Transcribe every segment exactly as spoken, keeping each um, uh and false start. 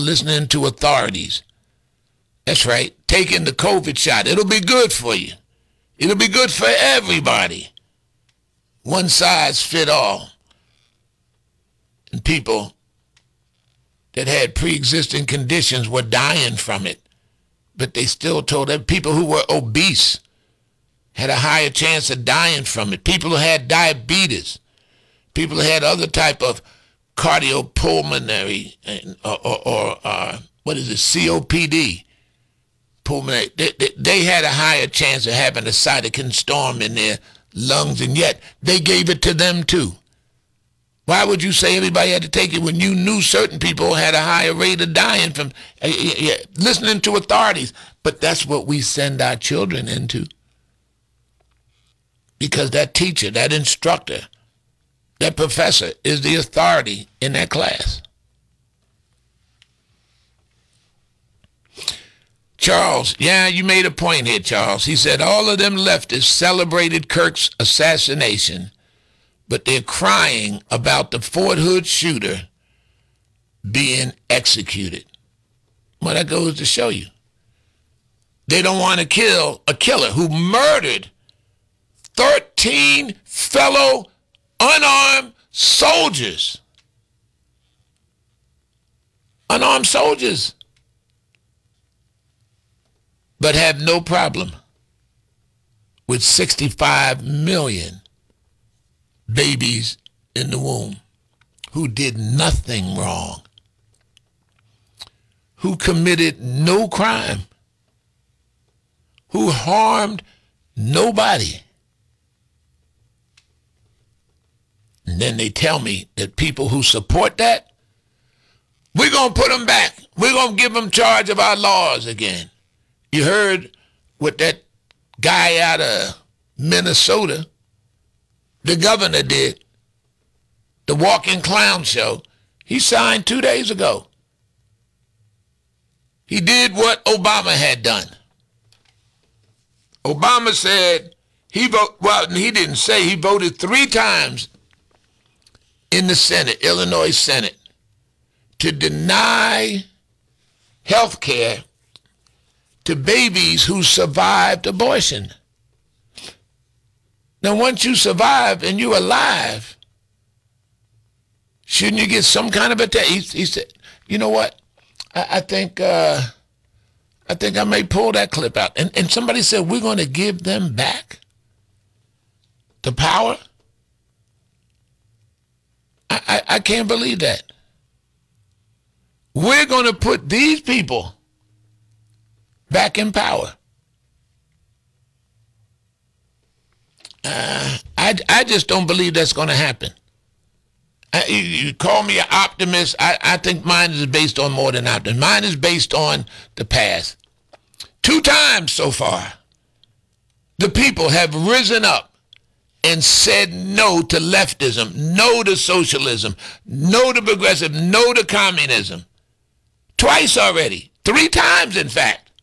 called listening to authorities. That's right, taking the COVID shot. It'll be good for you. It'll be good for everybody. One size fit all. And people that had pre-existing conditions were dying from it. But they still told them people who were obese had a higher chance of dying from it. People who had diabetes, people who had other type of cardiopulmonary or, or, or uh, what is it, C O P D, pulmonary, they, they, they had a higher chance of having a cytokine storm in their lungs, and yet they gave it to them too. Why would you say everybody had to take it when you knew certain people had a higher rate of dying from uh, yeah, listening to authorities? But that's what we send our children into. Because that teacher, that instructor, that professor is the authority in that class. Charles, yeah, you made a point here, Charles. He said all of them leftists celebrated Kirk's assassination, but they're crying about the Fort Hood shooter being executed. Well, that goes to show you. They don't want to kill a killer who murdered thirteen fellow unarmed soldiers. Unarmed soldiers. But have no problem with sixty-five million babies in the womb who did nothing wrong, who committed no crime, who harmed nobody. And then they tell me that people who support that, we're going to put them back. We're going to give them charge of our laws again. You heard what that guy out of Minnesota, the governor, did, the walking clown show. He signed two days ago. He did what Obama had done. Obama said he voted, well, he didn't say, he voted three times in the Senate, Illinois Senate, to deny health care to babies who survived abortion. Now, once you survive and you're alive, shouldn't you get some kind of a test? He, he said, you know what? I, I think uh, I think I may pull that clip out. And, and somebody said, we're going to give them back the power? I, I, I can't believe that. We're going to put these people back in power. Uh, I, I just don't believe that's going to happen. I, you, you call me an optimist. I, I think mine is based on more than optimism. Mine is based on the past. Two times so far, the people have risen up and said no to leftism, no to socialism, no to progressive, no to communism. Twice already. Three times, in fact.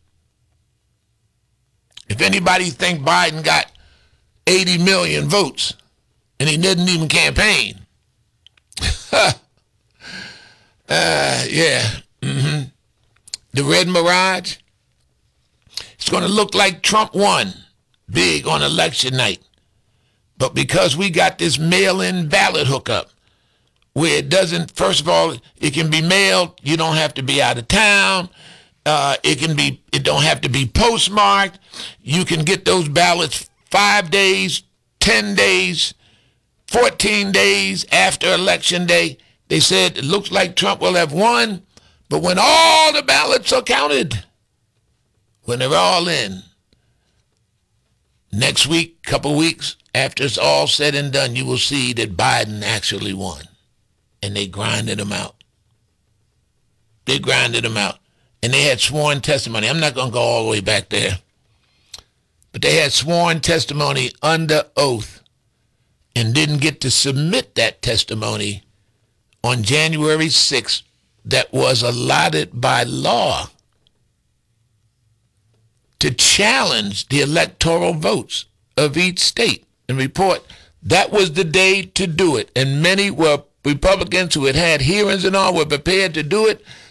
If anybody think Biden got eighty million votes and he didn't even campaign. uh, yeah. Mm-hmm. The Red Mirage, it's going to look like Trump won big on election night. But because we got this mail-in ballot hookup, where it doesn't, first of all, it can be mailed. You don't have to be out of town. Uh, it can be, it don't have to be postmarked. You can get those ballots five days, ten days, fourteen days after election day. They said it looks like Trump will have won, but when all the ballots are counted, when they're all in, next week, couple weeks, after it's all said and done, you will see that Biden actually won. And they grinded him out. They grinded him out. And they had sworn testimony. I'm not going to go all the way back there. But they had sworn testimony under oath and didn't get to submit that testimony on January sixth that was allotted by law to challenge the electoral votes of each state and report that was the day to do it. And many were Republicans who had had hearings and all were prepared to do it,